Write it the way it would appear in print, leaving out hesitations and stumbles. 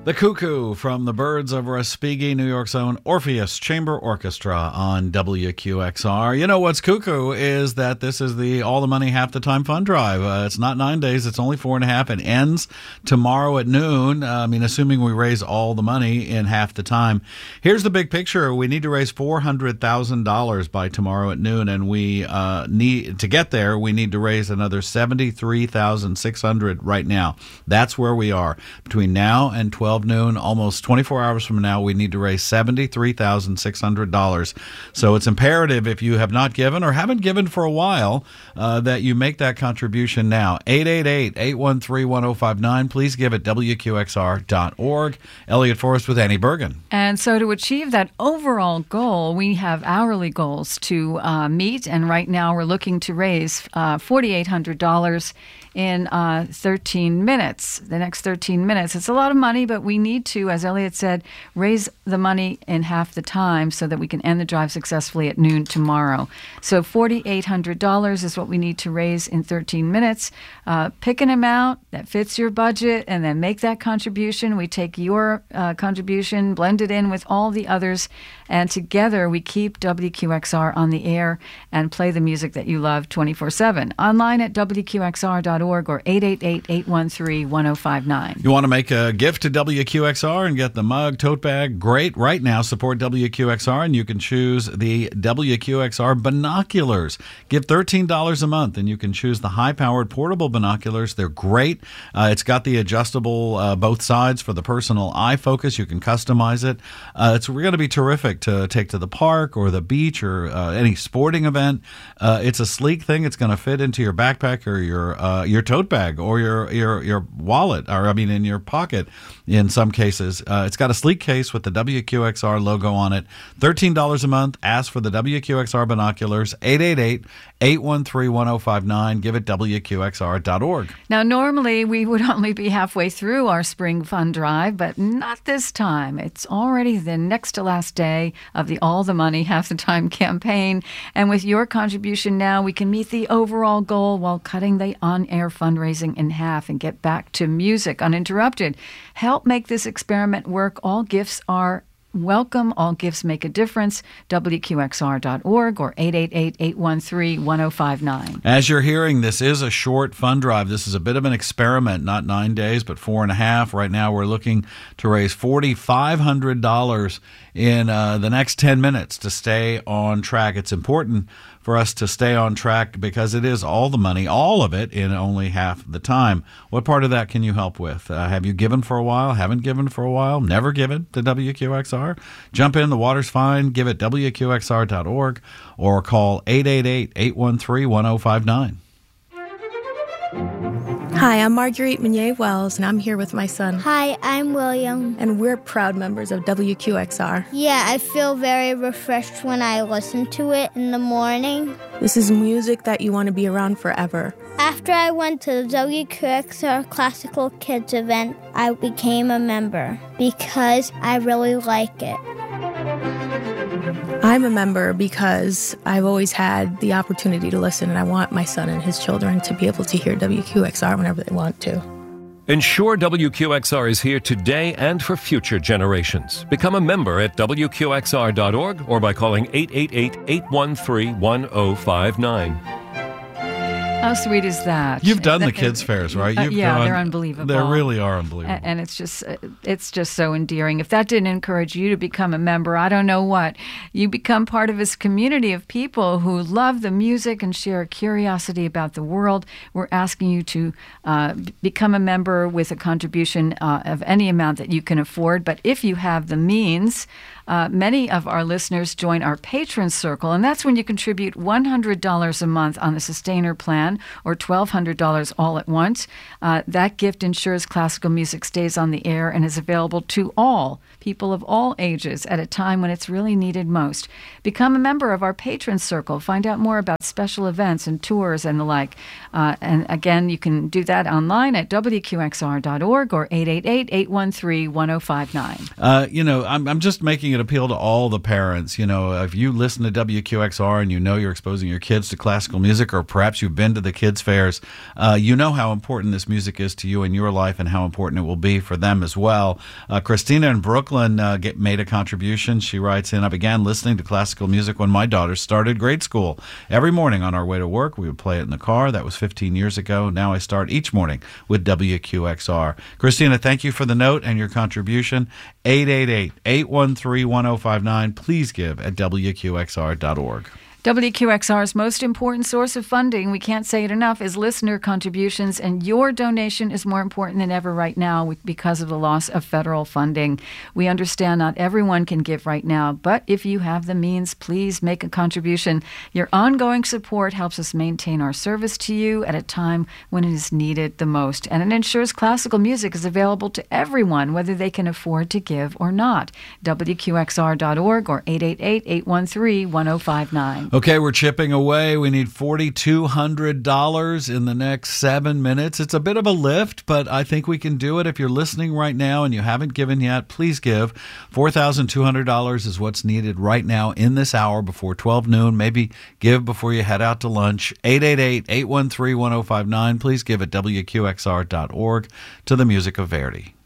The Cuckoo from the Birds of Respighi, New York's own Orpheus Chamber Orchestra on WQXR. You know what's cuckoo is that this is the All the Money Half the Time Fund Drive. It's not 9 days, it's only 4.5. It ends tomorrow at noon. Assuming we raise all the money in half the time. Here's the big picture. We need to raise $400,000 by tomorrow at noon, and we need to get there. We need to raise another $73,600 right now. That's where we are. Between now and 12 noon, almost 24 hours from now, we need to raise $73,600. So it's imperative, if you have not given or haven't given for a while, that you make that contribution now. 888-813-1059. Please give at WQXR.org. Elliot Forrest with Annie Bergen. And so to achieve that overall goal, we have hourly goals to meet. And right now we're looking to raise $4,800 in 13 minutes, the next 13 minutes. It's a lot of money, but we need to, as Elliot said, raise the money in half the time so that we can end the drive successfully at noon tomorrow. So $4,800 is what we need to raise in 13 minutes. Pick an amount that fits your budget and then make that contribution. We take your contribution, blend it in with all the others, and together we keep WQXR on the air and play the music that you love 24/7. Online at WQXR.org or 888-813-1059. You want to make a gift to WQXR and get the mug, tote bag? Great. Right now, support WQXR, and you can choose the WQXR binoculars. Give $13 a month, and you can choose the high-powered portable binoculars. They're great. It's got the adjustable both sides for the personal eye focus. You can customize it. It's going to be terrific to take to the park or the beach or any sporting event. It's a sleek thing. It's going to fit into your backpack or your tote bag or your wallet, or in your pocket in some cases. It's got a sleek case with the WQXR logo on it. $13 a month. Ask for the WQXR binoculars. 888-813-1059. Give it WQXR.org. Now, normally we would only be halfway through our spring fund drive, but not this time. It's already the next to last day of the All the Money Half the Time campaign. And with your contribution now, we can meet the overall goal while cutting the on-air fundraising in half and get back to music uninterrupted. Help make this experiment work. All gifts are welcome. All gifts make a difference. WQXR.org or 888-813-1059. As you're hearing, this is a short fund drive. This is a bit of an experiment, not 9 days, but 4.5. Right now we're looking to raise $4,500 in the next 10 minutes to stay on track. It's important for us to stay on track because it is all the money, all of it, in only half the time. What part of that can you help with? Have you given for a while? Haven't given for a while? Never given to WQXR? Jump in. The water's fine. Give it WQXR.org or call 888-813-1059. Hi, I'm Marguerite Meunier Wells, and I'm here with my son. Hi, I'm William. And we're proud members of WQXR. Yeah, I feel very refreshed when I listen to it in the morning. This is music that you want to be around forever. After I went to the WQXR Classical Kids event, I became a member because I really like it. I'm a member because I've always had the opportunity to listen, and I want my son and his children to be able to hear WQXR whenever they want to. Ensure WQXR is here today and for future generations. Become a member at WQXR.org or by calling 888-813-1059. How sweet is that? You've done the kids' fairs, right? They're unbelievable. They really are unbelievable. And it's just so endearing. If that didn't encourage you to become a member, I don't know what. You become part of this community of people who love the music and share a curiosity about the world. We're asking you to become a member with a contribution of any amount that you can afford. But if you have the means, many of our listeners join our patron circle, and that's when you contribute $100 a month on the Sustainer plan or $1,200 all at once. That gift ensures classical music stays on the air and is available to all people of all ages at a time when it's really needed most. Become a member of our patron circle. Find out more about special events and tours and the like. And again, you can do that online at WQXR.org or 888-813-1059. I'm just making it appeal to all the parents. If you listen to WQXR and you know you're exposing your kids to classical music, or perhaps you've been to the kids' fairs. You know how important this music is to you in your life and how important it will be for them as well. Christina in Brooklyn made a contribution. She writes in, I began listening to classical music when my daughter started grade school. Every morning on our way to work, we would play it in the car. That was 15 years ago. Now I start each morning with WQXR. Christina, thank you for the note and your contribution. 888-813-1059. Please give at WQXR.org. WQXR's most important source of funding, we can't say it enough, is listener contributions, and your donation is more important than ever right now because of the loss of federal funding. We understand not everyone can give right now, but if you have the means, please make a contribution. Your ongoing support helps us maintain our service to you at a time when it is needed the most, and it ensures classical music is available to everyone, whether they can afford to give or not. WQXR.org or 888-813-1059. Okay, we're chipping away. We need $4,200 in the next 7 minutes. It's a bit of a lift, but I think we can do it. If you're listening right now and you haven't given yet, please give. $4,200 is what's needed right now in this hour before 12 noon. Maybe give before you head out to lunch. 888-813-1059. Please give at WQXR.org to the music of Verdi.